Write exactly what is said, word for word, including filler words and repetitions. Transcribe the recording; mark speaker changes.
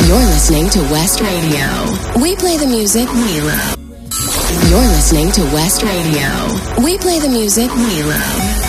Speaker 1: You're listening to West Radio. We play the music we love. You're listening to West Radio. We play the music we love.